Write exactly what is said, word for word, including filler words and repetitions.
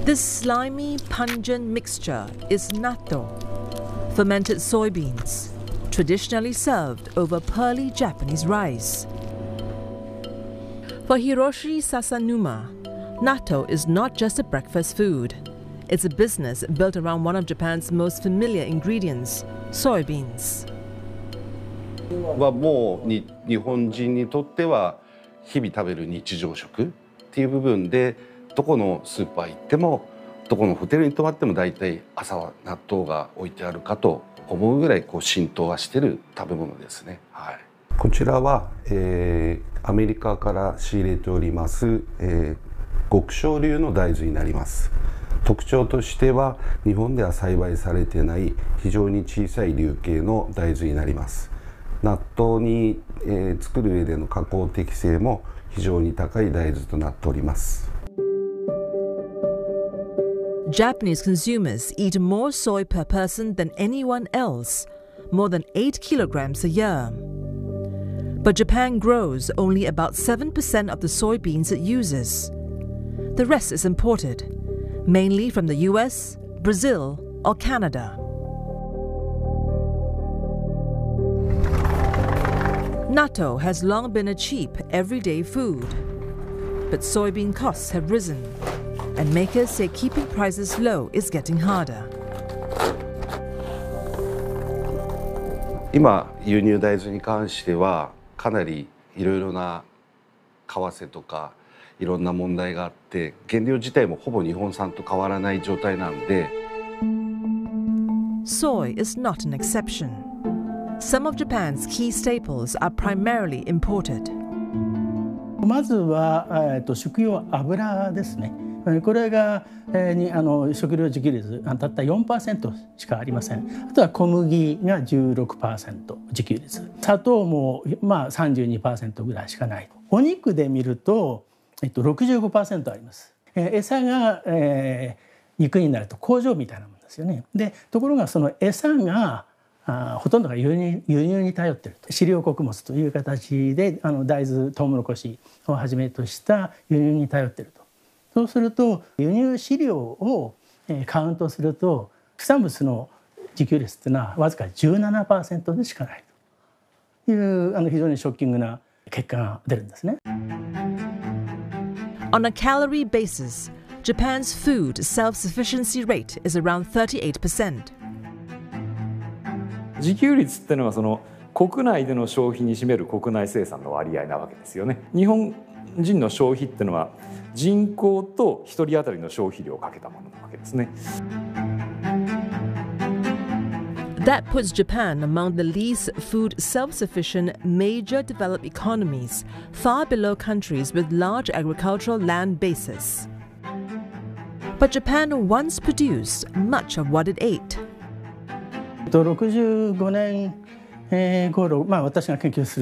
This slimy, pungent mixture is natto, fermented soybeans, traditionally served over pearly Japanese rice. For Hiroshi Sasanuma, natto is not just a breakfast food. It's a business built around one of Japan's most familiar ingredients, soybeans. はもうに日本人にとっては日々食べる日常食っていう部分で、どこのスーパー行ってもどこのホテルに泊まっても大体朝は納豆が置いてあるかと思うぐらいこう浸透はしてる食べ物ですね。はい、こちらは、えー、アメリカから仕入れております、えー、極小粒の大豆になります。特徴としては日本では栽培されていない非常に小さい粒系の大豆になります。納豆に、えー、作る上での加工適性も非常に高い大豆となっております。 Japanese consumers eat more soy per person than anyone else, more than eight kilograms a year. But Japan grows only about seven percent of the soybeans it uses. The rest is imported, mainly from the U S, Brazil, or Canada. Natto has long been a cheap, everyday food. But soybean costs have risen, and makers say keeping prices low is getting harder. 今、輸入大豆に関してはかなりいろいろな為替とかいろんな問題があって、原料自体もほぼ日本産と変わらない状態なので。 Soy is not an exception. Some of Japan's key staples are primarily imported. まずは、えー、と食用油ですね。これが、えー、にあの食料自給率たった よんパーセント しかありません。あとは小麦が じゅうろくパーセント 自給率。砂糖も、まあ、さんじゅうにパーセント ぐらいしかない。お肉で見ると、えっと、ろくじゅうごパーセント あります。えー、餌が、えー、肉になると工場みたいなものですよね。でところがその餌があほとんどが輸入、輸入に頼っていると。飼料穀物という形であの大豆トウモロコシをはじめとした輸入に頼っていると。そうすると輸入飼料をカウントすると副産物の自給率っていうのはわずか じゅうななパーセント でしかないというあの非常にショッキングな結果が出るんですね。 On a calorie basis, Japan's food self-sufficiency rate is around thirty-eight percent. 自給率っていうのはその国内での消費に占める国内生産の割合なわけですよね。日本人の消費っていうのは人口と一人当たりの消費量をかけたものなわけですね。 That puts Japan among the least food self-sufficient major developed economies, far below countries with large agricultural land bases. But Japan once produced much of what it ate. ろくじゅうごねん頃、まあ、私が研究する